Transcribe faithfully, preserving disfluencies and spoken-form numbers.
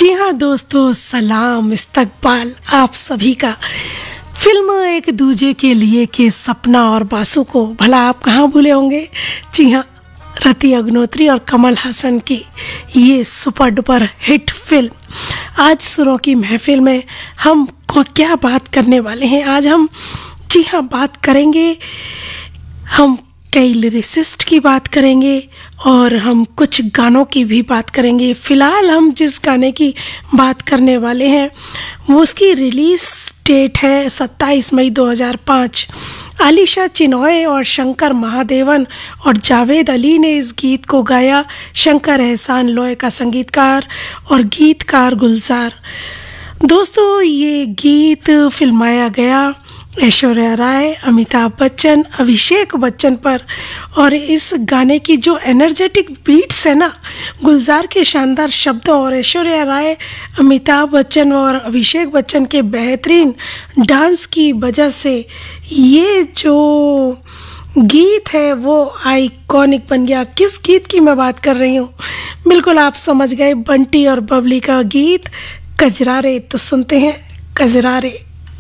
जी हाँ दोस्तों, सलाम इस्तकबाल आप सभी का। फिल्म एक दूजे के लिए के सपना और बासु को भला आप कहाँ भूले होंगे। जी हाँ, रति अग्निहोत्री और कमल हासन की ये सुपर डुपर हिट फिल्म। आज सुरों की महफिल में हम को क्या बात करने वाले हैं। आज हम जी हाँ बात करेंगे, हम कई लिरिसिस्ट की बात करेंगे और हम कुछ गानों की भी बात करेंगे। फ़िलहाल हम जिस गाने की बात करने वाले हैं वो उसकी रिलीज़ डेट है सत्ताईस मई दो हज़ार पाँच। आलिशा चिनॉय और शंकर महादेवन और जावेद अली ने इस गीत को गाया। शंकर एहसान लोय का संगीतकार और गीतकार गुलजार। दोस्तों, ये गीत फिल्माया गया ऐश्वर्या राय, अमिताभ बच्चन, अभिषेक बच्चन पर। और इस गाने की जो एनर्जेटिक बीट्स है ना, गुलजार के शानदार शब्दों और ऐश्वर्या राय, अमिताभ बच्चन और अभिषेक बच्चन के बेहतरीन डांस की वजह से ये जो गीत है वो आइकॉनिक बन गया। किस गीत की मैं बात कर रही हूँ, बिल्कुल आप समझ गए, बंटी और बबली का गीत कजरारे। तो सुनते हैं कजरारे।